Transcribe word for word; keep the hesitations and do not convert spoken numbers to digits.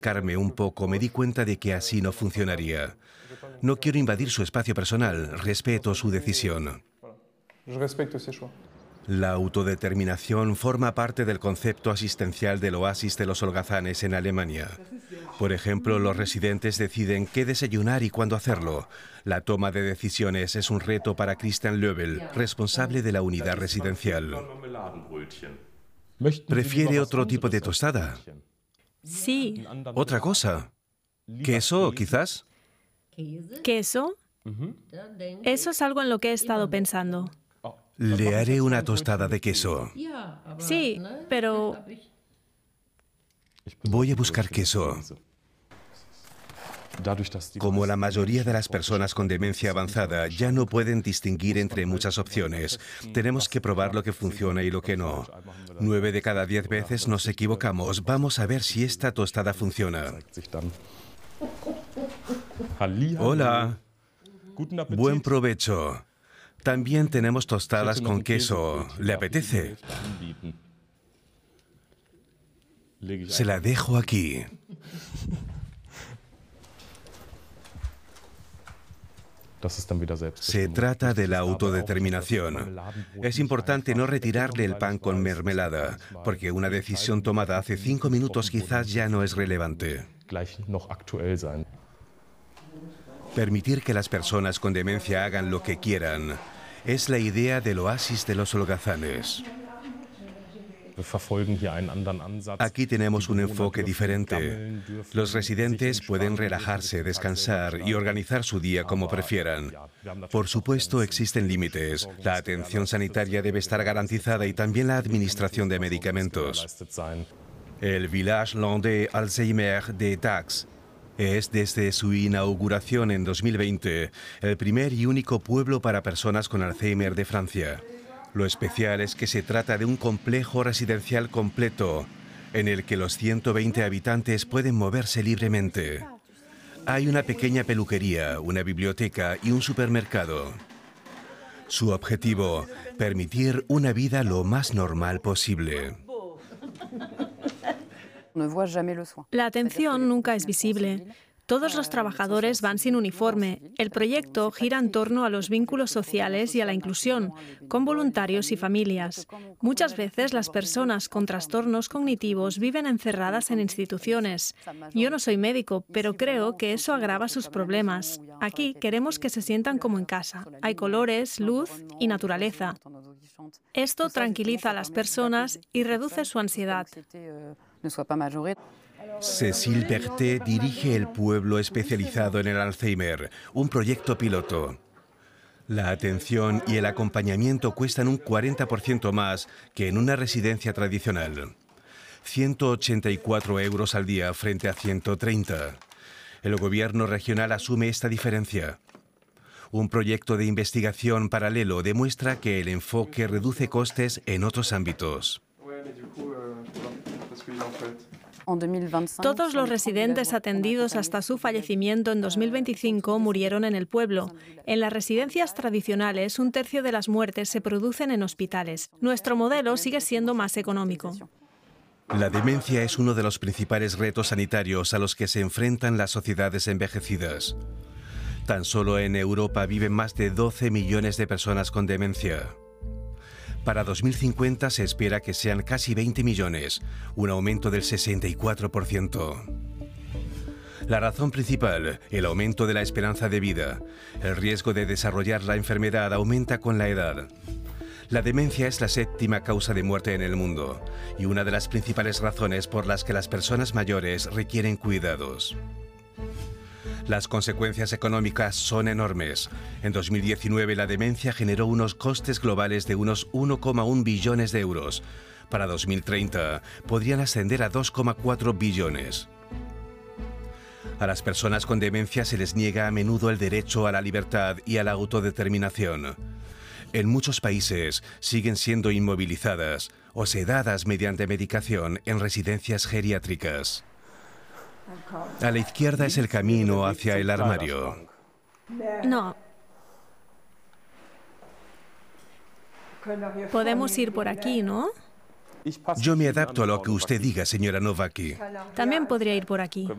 Carme un poco, me di cuenta de que así no funcionaría. No quiero invadir su espacio personal, respeto su decisión. La autodeterminación forma parte del concepto asistencial del oasis de los holgazanes en Alemania. Por ejemplo, los residentes deciden qué desayunar y cuándo hacerlo. La toma de decisiones es un reto para Christian Löbel, responsable de la unidad residencial. ¿Prefiere otro tipo de tostada? Sí. ¿Otra cosa? ¿Queso, quizás? ¿Queso? Eso es algo en lo que he estado pensando. Le haré una tostada de queso. Sí, pero... Voy a buscar queso. Como la mayoría de las personas con demencia avanzada ya no pueden distinguir entre muchas opciones, tenemos que probar lo que funciona y lo que no. Nueve de cada diez veces nos equivocamos. Vamos a ver si esta tostada funciona. Hola. Buen provecho. También tenemos tostadas con queso. ¿Le apetece? Se la dejo aquí. Se trata de la autodeterminación. Es importante no retirarle el pan con mermelada, porque una decisión tomada hace cinco minutos quizás ya no es relevante. Permitir que las personas con demencia hagan lo que quieran es la idea del oasis de los holgazanes. Aquí tenemos un enfoque diferente. Los residentes pueden relajarse, descansar y organizar su día como prefieran. Por supuesto, existen límites. La atención sanitaria debe estar garantizada y también la administración de medicamentos. El Village Landais Alzheimer de Dax es, desde su inauguración en dos mil veinte, el primer y único pueblo para personas con Alzheimer de Francia. Lo especial es que se trata de un complejo residencial completo, en el que los ciento veinte habitantes pueden moverse libremente. Hay una pequeña peluquería, una biblioteca y un supermercado. Su objetivo, permitir una vida lo más normal posible. La atención nunca es visible. Todos los trabajadores van sin uniforme. El proyecto gira en torno a los vínculos sociales y a la inclusión, con voluntarios y familias. Muchas veces las personas con trastornos cognitivos viven encerradas en instituciones. Yo no soy médico, pero creo que eso agrava sus problemas. Aquí queremos que se sientan como en casa. Hay colores, luz y naturaleza. Esto tranquiliza a las personas y reduce su ansiedad. Cécile Berthet dirige el pueblo especializado en el Alzheimer, un proyecto piloto. La atención y el acompañamiento cuestan un cuarenta por ciento más que en una residencia tradicional. ciento ochenta y cuatro euros al día frente a ciento treinta. El gobierno regional asume esta diferencia. Un proyecto de investigación paralelo demuestra que el enfoque reduce costes en otros ámbitos. Todos los residentes atendidos hasta su fallecimiento en dos mil veinticinco murieron en el pueblo. En las residencias tradicionales, un tercio de las muertes se producen en hospitales. Nuestro modelo sigue siendo más económico. La demencia es uno de los principales retos sanitarios a los que se enfrentan las sociedades envejecidas. Tan solo en Europa viven más de doce millones de personas con demencia. Para dos mil cincuenta se espera que sean casi veinte millones, un aumento del sesenta y cuatro por ciento. La razón principal, el aumento de la esperanza de vida. El riesgo de desarrollar la enfermedad aumenta con la edad. La demencia es la séptima causa de muerte en el mundo y una de las principales razones por las que las personas mayores requieren cuidados. Las consecuencias económicas son enormes. En dos mil diecinueve la demencia generó unos costes globales de unos uno coma uno billones de euros. Para dos mil treinta podrían ascender a dos coma cuatro billones. A las personas con demencia se les niega a menudo el derecho a la libertad y a la autodeterminación. En muchos países siguen siendo inmovilizadas o sedadas mediante medicación en residencias geriátricas. A la izquierda es el camino hacia el armario. No. Podemos ir por aquí, ¿no? Yo me adapto a lo que usted diga, señora Nowacki. También podría ir por aquí.